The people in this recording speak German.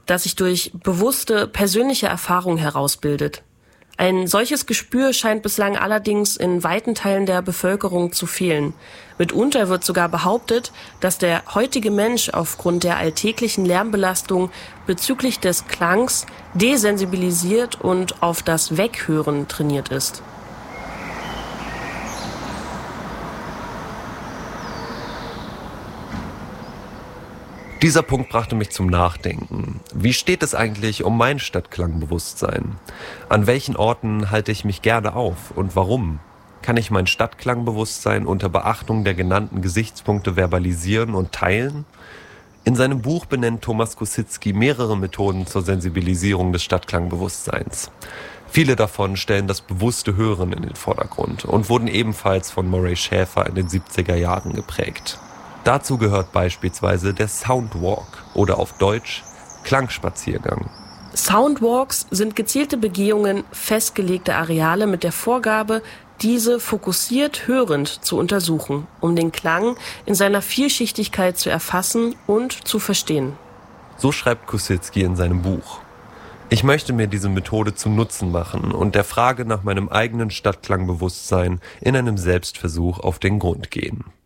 das sich durch bewusste persönliche Erfahrung herausbildet. Ein solches Gespür scheint bislang allerdings in weiten Teilen der Bevölkerung zu fehlen. Mitunter wird sogar behauptet, dass der heutige Mensch aufgrund der alltäglichen Lärmbelastung bezüglich des Klangs desensibilisiert und auf das Weghören trainiert ist. Dieser Punkt brachte mich zum Nachdenken. Wie steht es eigentlich um mein Stadtklangbewusstsein? An welchen Orten halte ich mich gerne auf und warum? Kann ich mein Stadtklangbewusstsein unter Beachtung der genannten Gesichtspunkte verbalisieren und teilen? In seinem Buch benennt Thomas Kosinski mehrere Methoden zur Sensibilisierung des Stadtklangbewusstseins. Viele davon stellen das bewusste Hören in den Vordergrund und wurden ebenfalls von Murray Schafer in den 70er Jahren geprägt. Dazu gehört beispielsweise der Soundwalk oder auf Deutsch Klangspaziergang. Soundwalks sind gezielte Begehungen festgelegter Areale mit der Vorgabe, diese fokussiert hörend zu untersuchen, um den Klang in seiner Vielschichtigkeit zu erfassen und zu verstehen. So schreibt Kosinski in seinem Buch. Ich möchte mir diese Methode zu Nutzen machen und der Frage nach meinem eigenen Stadtklangbewusstsein in einem Selbstversuch auf den Grund gehen.